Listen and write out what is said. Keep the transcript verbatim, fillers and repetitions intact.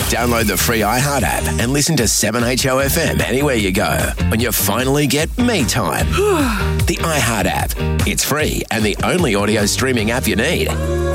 Download the free iHeart app and listen to seven H O F M anywhere you go when you finally get me time. The iHeart app. It's free and the only audio streaming app you need.